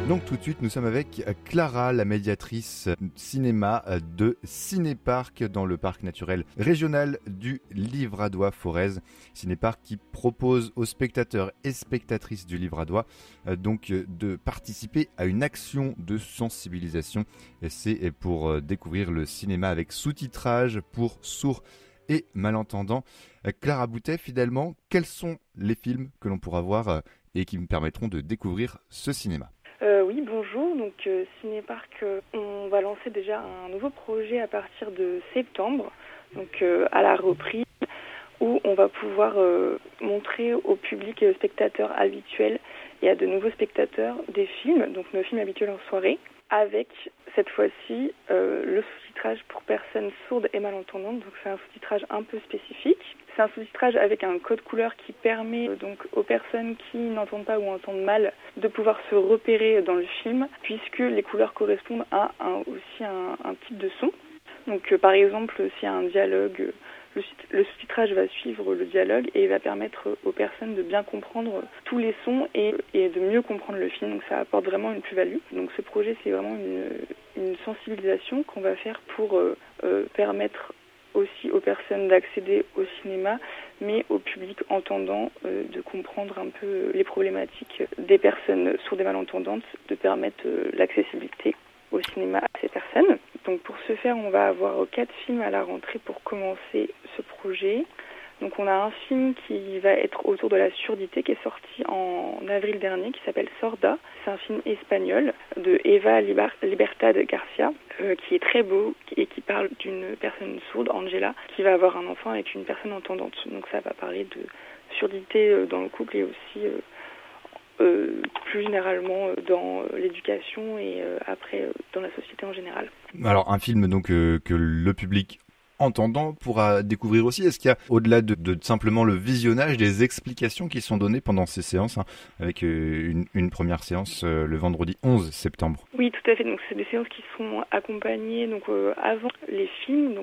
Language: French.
Donc tout de suite, nous sommes avec Clara, la médiatrice cinéma de Cinéparc dans le parc naturel régional du Livradois-Forez. Cinéparc qui propose aux spectateurs et spectatrices du Livradois de participer à une action de sensibilisation. Et c'est pour découvrir le cinéma avec sous-titrage pour sourds et malentendants. Clara Boutet, fidèlement, quels sont les films que l'on pourra voir et qui me permettront de découvrir ce cinéma? Oui, bonjour. Donc Cinéparc, on va lancer déjà un nouveau projet à partir de septembre, donc à la reprise, où on va pouvoir montrer au public et aux spectateurs habituels et à de nouveaux spectateurs des films, donc nos films habituels en soirée, avec cette fois-ci le sous-titrage pour personnes sourdes et malentendantes. Donc c'est un sous-titrage un peu spécifique. C'est un sous-titrage avec un code couleur qui permet donc aux personnes qui n'entendent pas ou entendent mal de pouvoir se repérer dans le film, puisque les couleurs correspondent à aussi un type de son. Donc par exemple, s'il y a un dialogue, le sous-titrage va suivre le dialogue et va permettre aux personnes de bien comprendre tous les sons et de mieux comprendre le film. Donc ça apporte vraiment une plus-value. Donc ce projet, c'est vraiment une sensibilisation qu'on va faire pour permettre aussi aux personnes d'accéder au cinéma, mais au public entendant de comprendre un peu les problématiques des personnes sourdes et malentendantes, de permettre l'accessibilité au cinéma à ces personnes. Donc pour ce faire, on va avoir 4 films à la rentrée pour commencer ce projet. Donc on a un film qui va être autour de la surdité qui est sorti en avril dernier, qui s'appelle Sorda. C'est un film espagnol de Eva Libertad Garcia, qui est très beau et qui parle d'une personne sourde, Angela, qui va avoir un enfant avec une personne entendante. Donc ça va parler de surdité dans le couple et aussi plus généralement dans l'éducation et après dans la société en général. Alors un film donc que le public entendant pourra découvrir aussi. Est-ce qu'il y a, au-delà de simplement le visionnage, des explications qui sont données pendant ces séances, avec une première séance le vendredi 11 septembre? Oui, tout à fait. Donc c'est des séances qui sont accompagnées donc avant les films. Donc